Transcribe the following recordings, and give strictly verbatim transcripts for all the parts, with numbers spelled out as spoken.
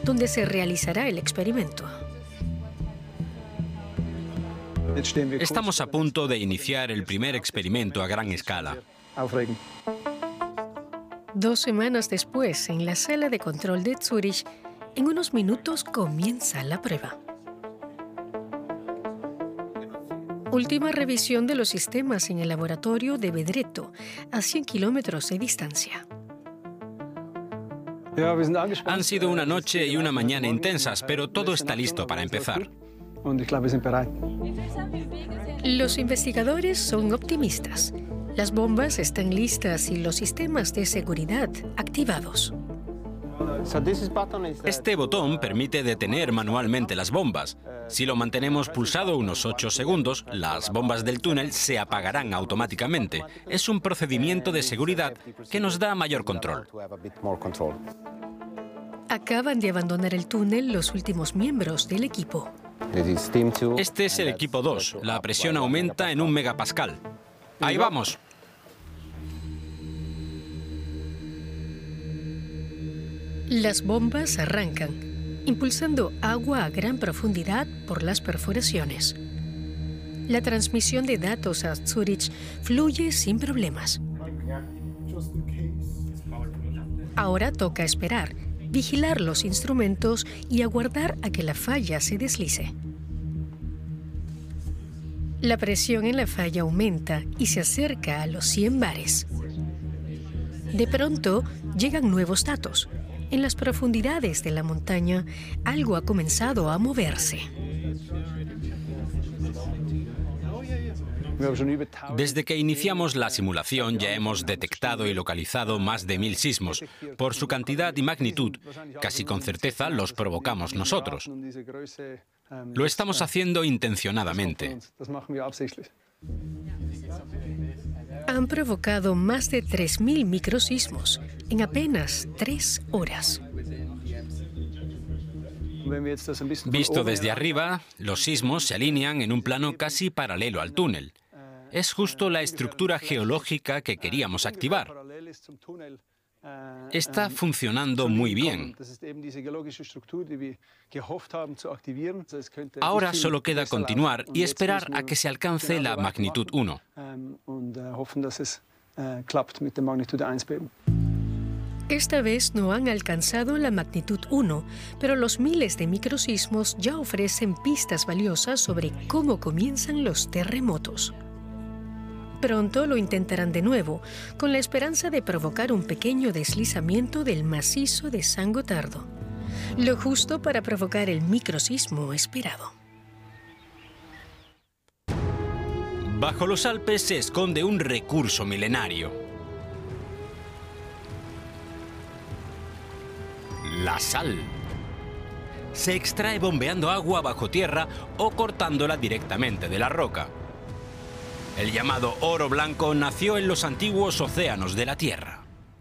donde se realizará el experimento. Estamos a punto de iniciar el primer experimento a gran escala. Dos semanas después, en la sala de control de Zúrich, en unos minutos comienza la prueba. Última revisión de los sistemas en el laboratorio de Vedreto, a cien kilómetros de distancia. Han sido una noche y una mañana intensas, pero todo está listo para empezar. Los investigadores son optimistas. Las bombas están listas y los sistemas de seguridad activados. Este botón permite detener manualmente las bombas. Si lo mantenemos pulsado unos ocho segundos, las bombas del túnel se apagarán automáticamente. Es un procedimiento de seguridad que nos da mayor control. Acaban de abandonar el túnel los últimos miembros del equipo. Este es el equipo dos. La presión aumenta en un megapascal. ¡Ahí vamos! Las bombas arrancan, impulsando agua a gran profundidad por las perforaciones. La transmisión de datos a Zúrich fluye sin problemas. Ahora toca esperar, vigilar los instrumentos y aguardar a que la falla se deslice. La presión en la falla aumenta y se acerca a los cien bares. De pronto, llegan nuevos datos. En las profundidades de la montaña, algo ha comenzado a moverse. Desde que iniciamos la simulación ya hemos detectado y localizado más de mil sismos. Por su cantidad y magnitud, casi con certeza los provocamos nosotros. Lo estamos haciendo intencionadamente. Han provocado más de tres mil microsismos en apenas tres horas. Visto desde arriba, los sismos se alinean en un plano casi paralelo al túnel. Es justo la estructura geológica que queríamos activar. Está funcionando muy bien. Ahora solo queda continuar y esperar a que se alcance la magnitud uno. Esta vez no han alcanzado la magnitud uno, pero los miles de microsismos ya ofrecen pistas valiosas sobre cómo comienzan los terremotos. Pronto lo intentarán de nuevo, con la esperanza de provocar un pequeño deslizamiento del macizo de San Gotardo, lo justo para provocar el microsismo esperado. Bajo los Alpes se esconde un recurso milenario: la sal. Se extrae bombeando agua bajo tierra o cortándola directamente de la roca. El llamado oro blanco nació en los antiguos océanos de la Tierra.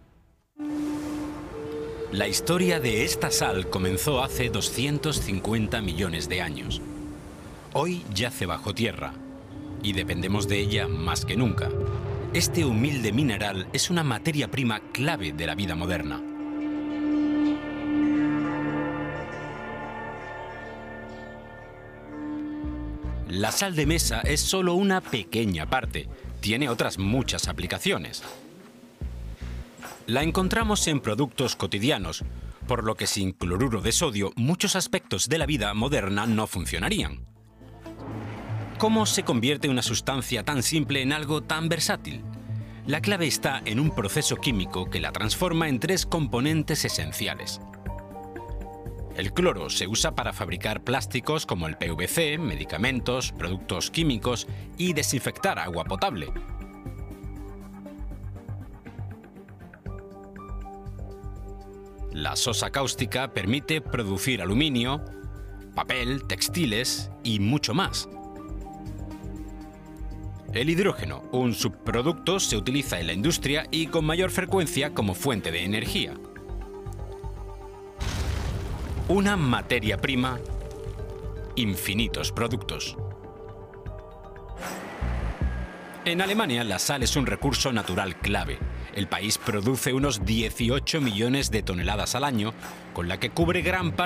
La historia de esta sal comenzó hace doscientos cincuenta millones de años. Hoy yace bajo tierra y dependemos de ella más que nunca. Este humilde mineral es una materia prima clave de la vida moderna. La sal de mesa es solo una pequeña parte. Tiene otras muchas aplicaciones. La encontramos en productos cotidianos, por lo que sin cloruro de sodio muchos aspectos de la vida moderna no funcionarían. ¿Cómo se convierte una sustancia tan simple en algo tan versátil? La clave está en un proceso químico que la transforma en tres componentes esenciales. El cloro se usa para fabricar plásticos como el P V C, medicamentos, productos químicos y desinfectar agua potable. La sosa cáustica permite producir aluminio, papel, textiles y mucho más. El hidrógeno, un subproducto, se utiliza en la industria y con mayor frecuencia como fuente de energía. Una materia prima, infinitos productos. En Alemania, la sal es un recurso natural clave. El país produce unos dieciocho millones de toneladas al año, con la que cubre gran parte